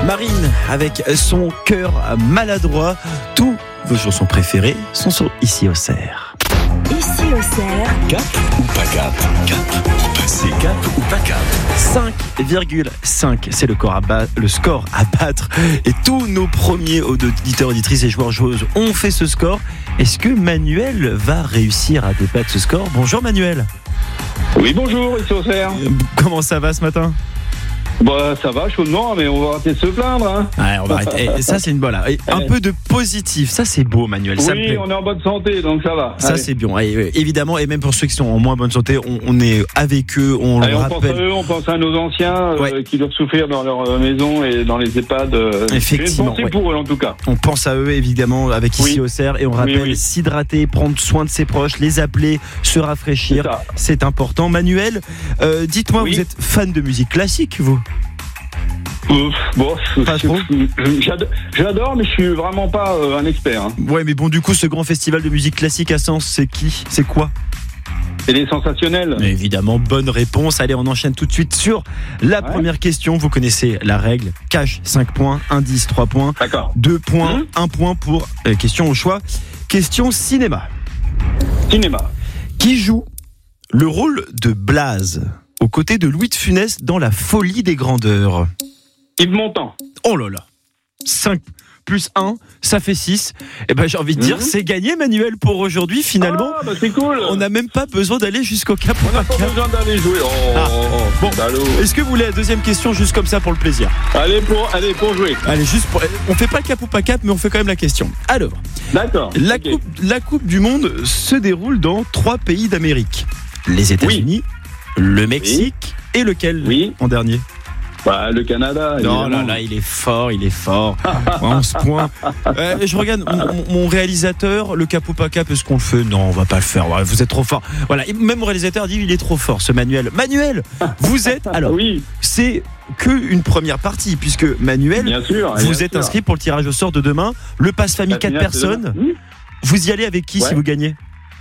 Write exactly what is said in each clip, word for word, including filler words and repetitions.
Marine avec son cœur maladroit. Tous vos chansons préférées sont sur Ici au Cerf. Ici au Cerf. Cap ou pas cap? Cap ou passé? Cap ou pas cap? cinq virgule cinq, c'est le, corps à ba- le score à battre. Et tous nos premiers auditeurs, auditrices et joueurs, joueuses ont fait ce score. Est-ce que Manuel va réussir à débattre ce score? Bonjour Manuel. Oui, bonjour, ici au Cerf. Comment ça va ce matin? Bah, ça va, chaudement, mais on va arrêter de se plaindre. Hein. Ouais, on va arrêter. Et ça, c'est une bonne. Et un peu de positif, ça, c'est beau, Manuel. Ça me Oui, plaît. on est en bonne santé, donc ça va. Ça, Allez. c'est bien. Et, évidemment, et même pour ceux qui sont en moins bonne santé, on, on est avec eux, on Allez, le on rappelle. pense à eux, on pense à nos anciens euh, Ouais. qui doivent souffrir dans leur euh, maison et dans les EHPAD. Euh, Effectivement, J'ai une pensée ouais. pour eux, en tout cas. On pense à eux, évidemment, avec Ici Oui. au Cerf. Et on rappelle, oui. s'hydrater, prendre soin de ses proches, les appeler, se rafraîchir. C'est ça. C'est important. Manuel, euh, dites-moi, Oui. vous êtes fan de musique classique, vous? Ouf, bon, Pas trop. j'adore, j'adore, mais je suis vraiment pas euh, un expert. Hein. Ouais, mais bon, du coup, ce grand festival de musique classique à Sens, c'est qui? C'est quoi? C'est des sensationnels. Mais évidemment, bonne réponse. Allez, on enchaîne tout de suite sur la Ouais. première question. Vous connaissez la règle. Cash, cinq points. Indice, trois points. D'accord. deux points, Mmh. un point pour euh, question au choix. Question cinéma. Cinéma. Qui joue le rôle de Blaze aux côtés de Louis de Funès dans La Folie des Grandeurs? Yves Montand. Oh là là. cinq plus un, ça fait six. Et ben j'ai envie de dire, Mmh. c'est gagné, Manuel, pour aujourd'hui. Finalement, Ah, bah c'est cool. on n'a même pas besoin d'aller jusqu'au cap. On n'a pas besoin d'aller jouer. Oh, Ah. oh, oh, Bon. salaud. Est-ce que vous voulez la deuxième question juste comme ça pour le plaisir? Allez, pour, allez, pour jouer. Allez, juste pour... On fait pas le cap ou pas cap, mais on fait quand même la question. Alors, D'accord. la, Ok. coupe, la Coupe du Monde se déroule dans trois pays d'Amérique. Les États-Unis, le Mexique et lequel Oui. en dernier? Bah, le Canada. Non, évidemment. là, là, il est fort, il est fort. onze points. Euh, je regarde mon, mon réalisateur, le cap ou pas cap, est-ce qu'on le fait? Non, on va pas le faire. Ouais, vous êtes trop fort. Voilà, et même mon réalisateur dit il est trop fort, ce Manuel. Manuel, vous êtes. Alors, Oui, c'est que une première partie, puisque Manuel, bien sûr. vous bien êtes sûr. inscrit pour le tirage au sort de demain. Le passe famille La quatre finale, c'est personnes. demain. Oui. Vous y allez avec qui Ouais. si vous gagnez?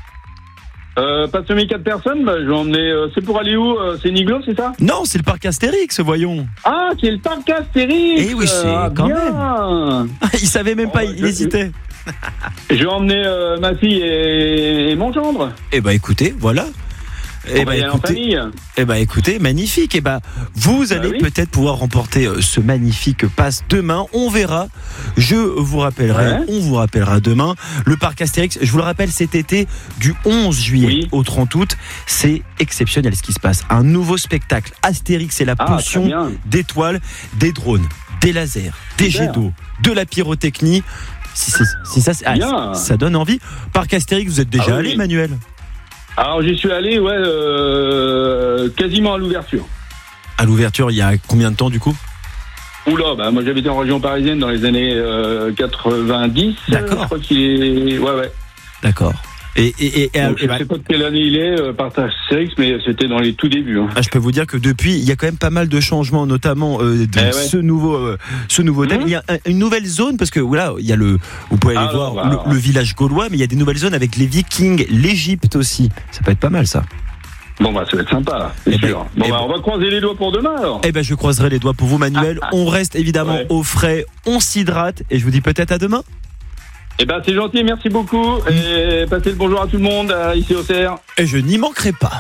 Euh, pas semi quatre personnes, bah, je vais emmener. Euh, c'est pour aller où euh, C'est Niglo, c'est ça? Non, c'est le parc Astérix, voyons. Ah, c'est le parc Astérix. Eh oui, c'est Ah, quand bien. Il savait même Oh, pas, il je- hésitait. Je vais emmener euh, ma fille et, et mon gendre. Eh ben écoutez, voilà. Eh On va ben y aller en écoutez, famille. eh ben écoutez, magnifique. Eh ben vous Bah allez oui. peut-être pouvoir remporter euh, ce magnifique pass demain. On verra. Je vous rappellerai. Ouais. On vous rappellera demain. Le parc Astérix. Je vous le rappelle, cet été du onze juillet Oui. au trente août, c'est exceptionnel ce qui se passe. Un nouveau spectacle. Astérix et la Ah, très potion bien. d'étoiles, des drones, des lasers, des Super. jets d'eau, de la pyrotechnie. Si, si, si ça, c'est- ah, Bien. ça donne envie. Parc Astérix, vous êtes déjà Ah oui, allé, oui. Manuel? Alors j'y suis allé, ouais, euh, quasiment à l'ouverture. À l'ouverture, il y a combien de temps du coup? Oula, bah moi j'habitais en région parisienne dans les années euh, quatre-vingt-dix. D'accord. Je crois qu'il est. Ouais, ouais. D'accord. Et, et, et, Donc, et je bah, sais pas de quelle année il est, euh, par Astérix, mais c'était dans les tout débuts. Hein. ah, je peux vous dire que depuis, il y a quand même pas mal de changements, notamment euh, de Eh ouais. ce nouveau, euh, ce nouveau thème. Mhm. Il y a un- une nouvelle zone parce que voilà, il y a le, vous pouvez aller Ah, voir non, bah, le, alors. le village gaulois, mais il y a des nouvelles zones avec les Vikings, l'Égypte aussi. Ça peut être pas mal ça. Bon, bah ça va être sympa, c'est Eh ben, sûr. Bon, eh bah ben. on va croiser les doigts pour demain alors. Eh ben, je croiserai les doigts pour vous, Manuel. On reste évidemment Ouais. au frais, on s'hydrate et je vous dis peut-être à demain. Eh ben c'est gentil, merci beaucoup. Et passez le bonjour à tout le monde, euh, ici au Cerf. Et je n'y manquerai pas.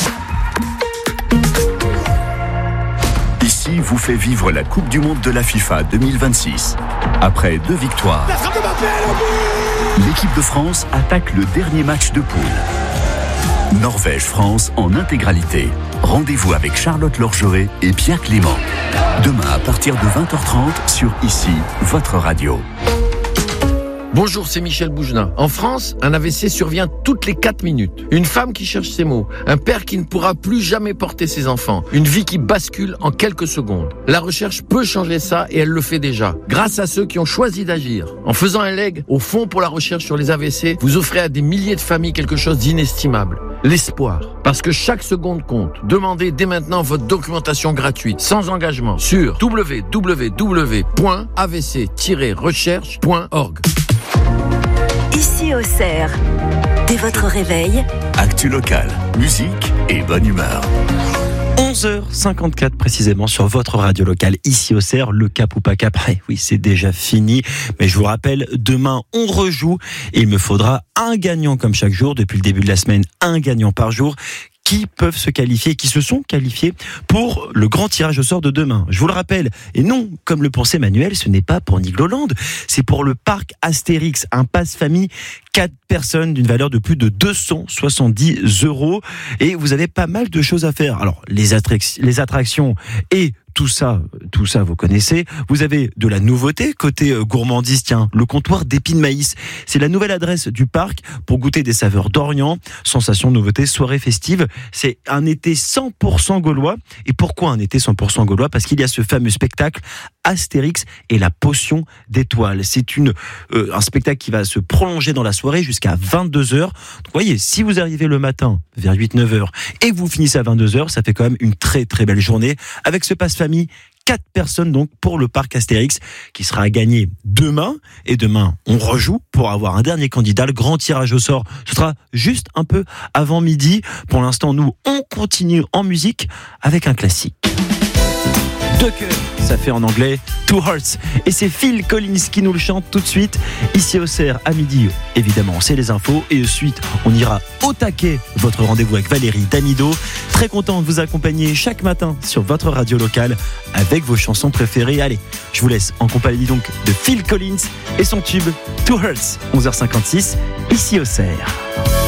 Ici vous fait vivre la Coupe du Monde de la FIFA deux mille vingt-six. Après deux victoires, l'équipe de France attaque le dernier match de poule. Norvège-France en intégralité. Rendez-vous avec Charlotte Lorgeret et Pierre Clément. Demain à partir de vingt heures trente sur Ici, votre radio. Bonjour, c'est Michel Boujna. En France, un A V C survient toutes les quatre minutes. Une femme qui cherche ses mots, un père qui ne pourra plus jamais porter ses enfants, une vie qui bascule en quelques secondes. La recherche peut changer ça et elle le fait déjà, grâce à ceux qui ont choisi d'agir. En faisant un leg au Fonds pour la recherche sur les A V C, vous offrez à des milliers de familles quelque chose d'inestimable. L'espoir. Parce que chaque seconde compte. Demandez dès maintenant votre documentation gratuite, sans engagement, sur w w w point a v c tiret recherche point org. Ici au Cerf. Dès votre réveil, Actu local, musique et bonne humeur. onze heures cinquante-quatre précisément sur votre radio locale ici au Cerf, le cap ou pas cap. Oui, c'est déjà fini, mais je vous rappelle, demain on rejoue et il me faudra un gagnant comme chaque jour, depuis le début de la semaine, un gagnant par jour qui peuvent se qualifier, qui se sont qualifiés pour le grand tirage au sort de demain. Je vous le rappelle, et non, comme le pensait Manuel, ce n'est pas pour Nigloland, c'est pour le parc Astérix, un passe-famille, quatre personnes d'une valeur de plus de deux cent soixante-dix euros, et vous avez pas mal de choses à faire. Alors, les, attrac- les attractions et tout ça, tout ça, vous connaissez. Vous avez de la nouveauté côté gourmandise. Tiens, le comptoir d'épines maïs. C'est la nouvelle adresse du parc pour goûter des saveurs d'Orient. Sensation, nouveauté, soirée festive. C'est un été cent pour cent gaulois. Et pourquoi un été cent pour cent gaulois ? Parce qu'il y a ce fameux spectacle Astérix et la potion d'étoiles. C'est une, euh, un spectacle qui va se prolonger dans la soirée jusqu'à vingt-deux heures. Donc, vous voyez, si vous arrivez le matin vers huit neuf heures et que vous finissez à vingt-deux heures, ça fait quand même une très très belle journée avec ce passe-famille. Quatre personnes donc pour le parc Astérix qui sera à gagner demain. Et demain, on rejoue pour avoir un dernier candidat. Le grand tirage au sort, ce sera juste un peu avant midi. Pour l'instant, nous, on continue en musique avec un classique. Deux cœurs, ça fait en anglais Two Hearts. Et c'est Phil Collins qui nous le chante tout de suite. Ici au Cerf, à midi, évidemment, c'est les infos. Et ensuite, on ira au taquet. Votre rendez-vous avec Valérie Damido. Très content de vous accompagner chaque matin sur votre radio locale avec vos chansons préférées. Allez, je vous laisse en compagnie donc de Phil Collins et son tube Two Hearts. onze heures cinquante-six, ici au Cerf.